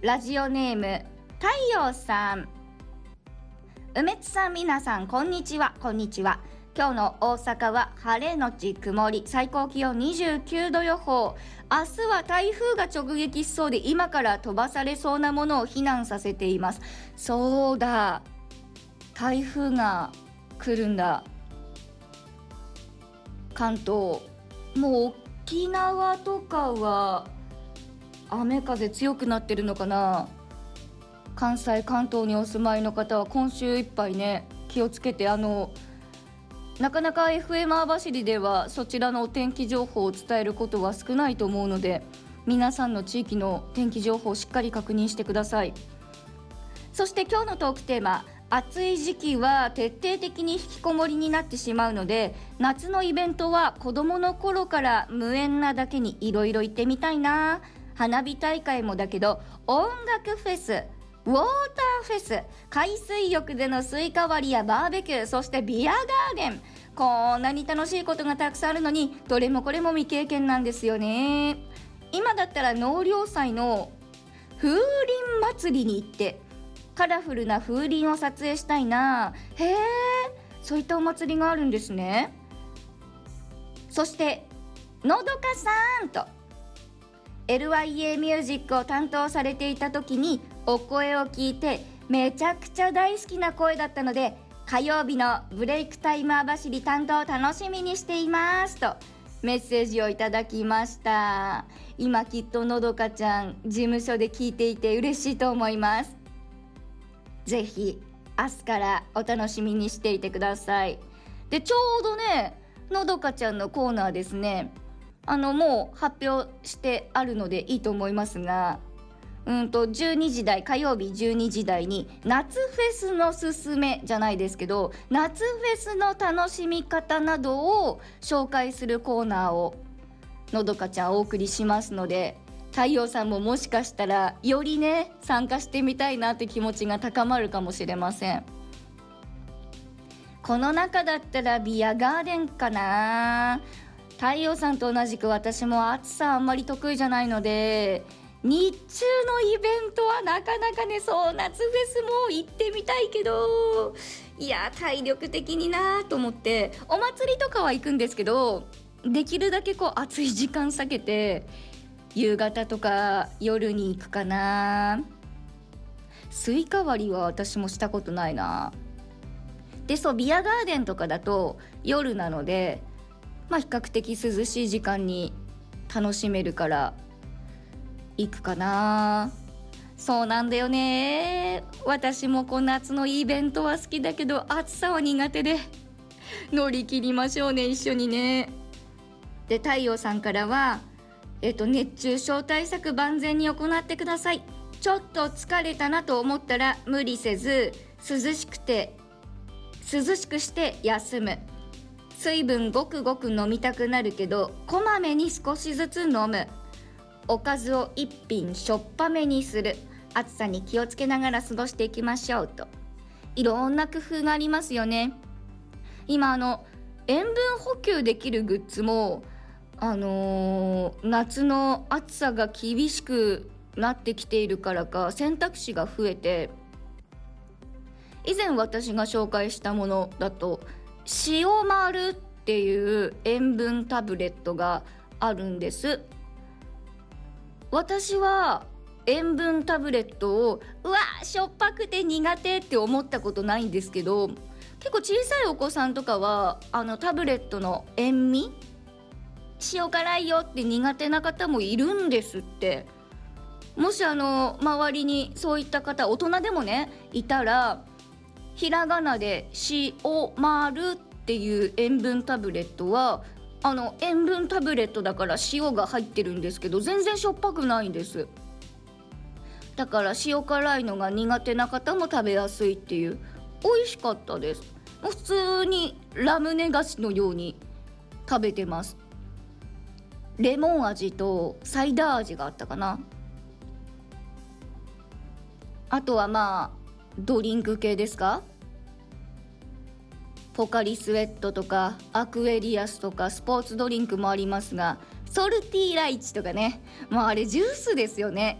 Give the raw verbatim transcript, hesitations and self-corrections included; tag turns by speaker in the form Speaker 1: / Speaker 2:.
Speaker 1: ラジオネーム太陽さん。梅津さん、皆さんこんにちは。こんにちは。今日の大阪は晴れのち曇り、最高気温にじゅうきゅうど予報。明日は台風が直撃しそうで、今から飛ばされそうなものを避難させています。そうだ、台風が来るんだ。関東、もう沖縄とかは雨風強くなってるのかな。関西関東にお住まいの方は今週いっぱいね、気をつけて、あのなかなか エフエム 網走ではそちらのお天気情報を伝えることは少ないと思うので、皆さんの地域の天気情報をしっかり確認してください。そして今日のトークテーマ、暑い時期は徹底的に引きこもりになってしまうので、夏のイベントは子どもの頃から無縁なだけにいろいろ行ってみたいな。花火大会もだけど、音楽フェス、ウォーターフェス、海水浴でのスイカ割りやバーベキュー、そしてビアガーデン、こんなに楽しいことがたくさんあるのに、どれもこれも未経験なんですよね。今だったら納涼祭の風鈴祭りに行ってカラフルな風鈴を撮影したいな。へえ、そういったお祭りがあるんですね。そしてのどかさんと エルワイエー ミュージックを担当されていた時にお声を聞いて、めちゃくちゃ大好きな声だったので、火曜日のブレイクタイム網走担当楽しみにしていますとメッセージをいただきました。今きっとのどかちゃん事務所で聞いていて嬉しいと思います。ぜひ明日からお楽しみにしていてください。で、ちょうどね、のどかちゃんのコーナーですね、あのもう発表してあるのでいいと思いますが、うんとじゅうにじ台、火曜日じゅうにじ台に夏フェスのすすめじゃないですけど、夏フェスの楽しみ方などを紹介するコーナーをのどかちゃんお送りしますので、太陽さんももしかしたらよりね参加してみたいなって気持ちが高まるかもしれません。この中だったらビアガーデンかな。太陽さんと同じく私も暑さあんまり得意じゃないので、日中のイベントはなかなかね、そう夏フェスも行ってみたいけど、いや体力的になと思って、お祭りとかは行くんですけど、できるだけこう暑い時間避けて夕方とか夜に行くかな。スイカ割りは私もしたことないな。で、そうビアガーデンとかだと夜なので、まあ比較的涼しい時間に楽しめるから行くかな。そうなんだよね。私もこう夏のイベントは好きだけど暑さは苦手で、乗り切りましょうね、一緒にね。で、太陽さんからはえっと熱中症対策万全に行ってください。ちょっと疲れたなと思ったら無理せず、涼しくて涼しくして休む。水分ごくごく飲みたくなるけどこまめに少しずつ飲む。おかずを一品しょっぱめにする。暑さに気をつけながら過ごしていきましょうと、いろんな工夫がありますよね。今あの塩分補給できるグッズもあのー、夏の暑さが厳しくなってきているからか選択肢が増えて、以前私が紹介したものだと塩丸っていう塩分タブレットがあるんです。私は塩分タブレットをうわしょっぱくて苦手って思ったことないんですけど、結構小さいお子さんとかはあのタブレットの塩味、塩辛いよって苦手な方もいるんですって。もしあの周りにそういった方、大人でもねいたら、ひらがなで塩丸っていう塩分タブレットはあの塩分タブレットだから塩が入ってるんですけど、全然しょっぱくないんです。だから塩辛いのが苦手な方も食べやすいっていう、美味しかったです。普通にラムネ菓子のように食べてます。レモン味とサイダー味があったかな。あとはまあドリンク系ですか。ポカリスエットとかアクエリアスとかスポーツドリンクもありますが、ソルティーライチとかね、もうあれジュースですよね。